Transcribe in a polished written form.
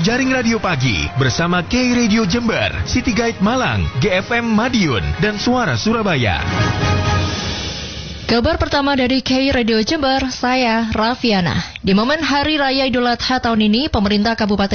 Jejaring Radio Pagi bersama K-Radio Jember, City Guide Malang, GFM Madiun, dan Suara Surabaya. Kabar pertama dari K-Radio Jember, saya Raffiana. Di momen Hari Raya Idul Adha tahun ini, pemerintah Kabupaten